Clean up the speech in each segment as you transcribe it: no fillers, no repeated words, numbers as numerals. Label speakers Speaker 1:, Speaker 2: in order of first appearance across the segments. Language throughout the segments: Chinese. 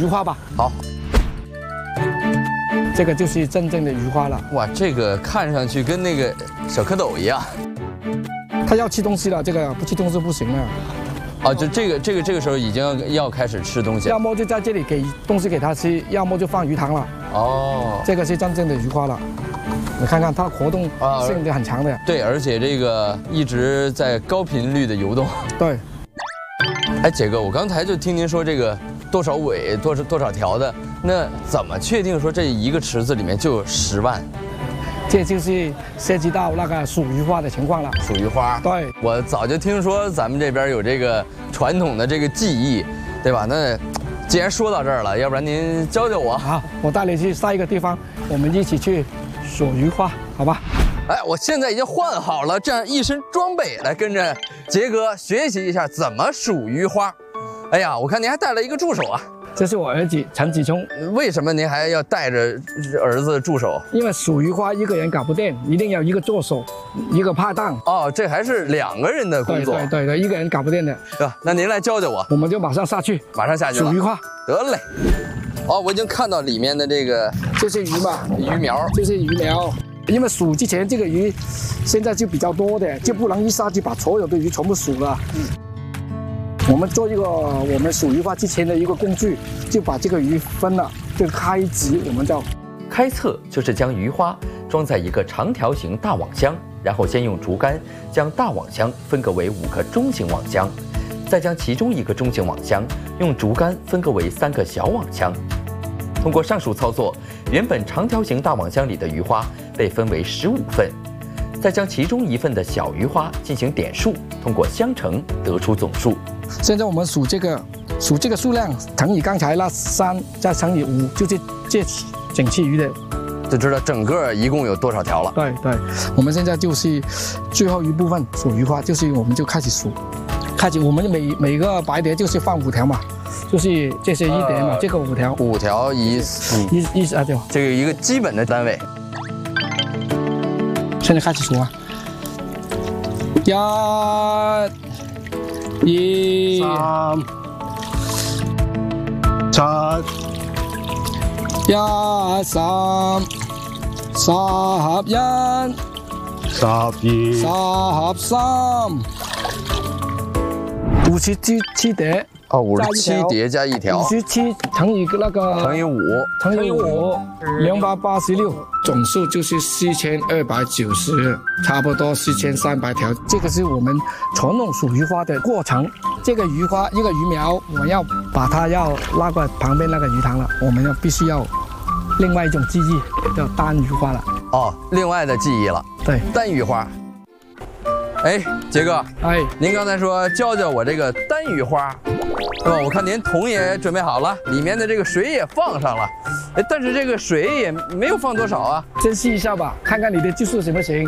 Speaker 1: 鱼花吧。
Speaker 2: 好，
Speaker 1: 这个就是真正的鱼花了。
Speaker 2: 哇，这个看上去跟那个小蝌蚪一样。
Speaker 1: 它要吃东西了，这个不吃东西不行了。
Speaker 2: 哦，就这个时候已经要开始吃东西了。
Speaker 1: 要么就在这里给东西给它吃，要么就放鱼塘了。
Speaker 2: 哦，
Speaker 1: 这个是真正的鱼花了。你看看它活动性就很强的。
Speaker 2: 对，而且这个一直在高频率的游动。
Speaker 1: 对。
Speaker 2: 哎，杰哥，我刚才就听您说这个多少尾多少条的，那怎么确定说这一个池子里面就有10万？
Speaker 1: 这就是涉及到那个属鱼花的情况了。
Speaker 2: 属鱼花。对，我早就听说咱们这边有这个传统的这个技艺，对吧？那既然说到这儿了，要不然您教教我。
Speaker 1: 好，我带你去下一个地方，我们一起去数鱼花，好吧？
Speaker 2: 哎，我现在已经换好了这样一身装备，来跟着杰哥学习一下怎么数鱼花。哎呀，我看您还带了一个助手啊。
Speaker 1: 这是我儿子陈子聪。
Speaker 2: 为什么您还要带着儿子助手？
Speaker 1: 因为数鱼花一个人搞不定，一定要一个助手，一个拍档。
Speaker 2: 哦，这还是2个人的工作。
Speaker 1: 对，一个人搞不定的。
Speaker 2: 是吧？那您来教教我。
Speaker 1: 我们就马上下去。
Speaker 2: 马上下去了。
Speaker 1: 数鱼花。
Speaker 2: 得嘞。哦，我已经看到里面的这个，
Speaker 1: 这是鱼嘛，
Speaker 2: 鱼苗，
Speaker 1: 这是鱼苗。因为数之前这个鱼现在就比较多的，就不能一下就把所有的鱼全部数了。我们做一个我们数鱼花之前的一个工具，就把这个鱼分了，这个开集我们叫
Speaker 3: 开测，就是将鱼花装在一个长条形大网箱，然后先用竹竿将大网箱分割为5个中型网箱，再将其中一个中型网箱用竹竿分割为3个小网箱。通过上述操作，原本长条形大网箱里的鱼花被分为15份，再将其中1份的小鱼花进行点数，通过相乘得出总数。
Speaker 1: 现在我们数这个数量乘以刚才那3，再乘以5，就是这整期鱼的，
Speaker 2: 就知道整个一共有多少条了。
Speaker 1: 对，我们现在就是最后一部分数鱼花，就是我们就开始数，我们每个白碟就是放5条嘛。就是这些1碟嘛，这个5条
Speaker 2: ，5条一
Speaker 1: 啊，对，
Speaker 2: 这个一个基本的单位。
Speaker 1: 现在开始数啊，1、2、3、4、11、12、13、57碟。
Speaker 2: 哦，57碟加1条
Speaker 1: ，57乘以那个
Speaker 2: 乘以5
Speaker 1: ，286，总数就是4290，差不多4300条。这个是我们传统数鱼花的过程。这个鱼花一个鱼苗，我们要把它要拉过旁边那个鱼塘了，我们必须要另外一种技艺，叫单鱼花了。
Speaker 2: 哦，另外的技艺了。
Speaker 1: 对，
Speaker 2: 单鱼花。哎，杰哥，您刚才说教教我这个单鱼花。我看您桶也准备好了，里面的这个水也放上了，哎，但是这个水也没有放多少啊，
Speaker 1: 先试一下吧，看看你的技术行不行。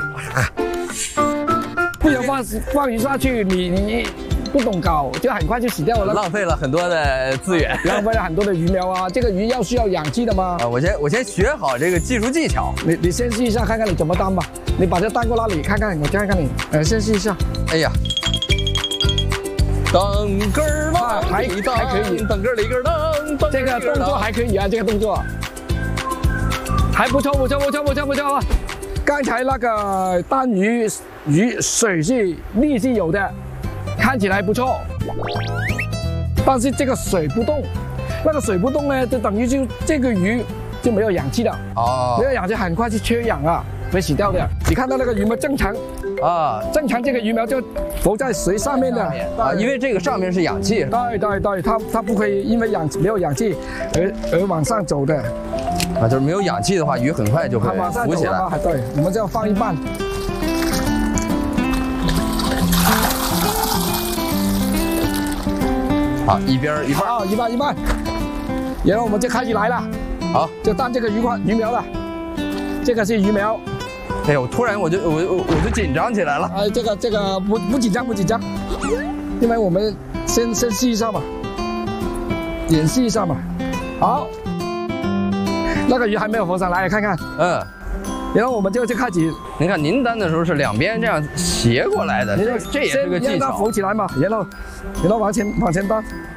Speaker 1: 不然放鱼下去，你不懂搞，就很快就死掉了，
Speaker 2: 浪费了很多的资源，
Speaker 1: 浪费了很多的鱼苗啊。这个鱼需要氧气的吗？
Speaker 2: 啊，我先学好这个技术技巧。
Speaker 1: 你先试一下，看看你怎么担吧。你把这担过那里，看看我看看你，先试一下。
Speaker 2: 哎呀。噔根儿啷，
Speaker 1: 还可以，
Speaker 2: 噔根儿里根儿噔，
Speaker 1: 这个动作还可以啊，这个动作还不错啊。刚才那个单鱼水是力是有的，看起来不错，但是这个水不动，那个水不动呢，就等于就这个鱼就没有氧气了，没有氧气很快就缺氧啊，会死掉的。你看到那个鱼苗正常。正常这个鱼苗就浮在水上面的
Speaker 2: 啊，因为这个上面是氧气。
Speaker 1: 对，它不会因为没有氧气而往上走的。
Speaker 2: 啊，就是没有氧气的话，鱼很快就会浮起来。
Speaker 1: 对，我们这样放一半。
Speaker 2: 好，一半。
Speaker 1: 好，一半。然后我们就开始来了。
Speaker 2: 好，
Speaker 1: 就当这个鱼苗了。这个是鱼苗。
Speaker 2: 哎呦！突然我就紧张起来了。
Speaker 1: 这个不紧张，因为我们先试一下嘛，演示一下嘛。好，那个鱼还没有浮上来，看看。然后我们就开始。
Speaker 2: 您看您担的时候是两边这样斜过来的，这也是个技巧。
Speaker 1: 先让它浮起来嘛，然后往前担。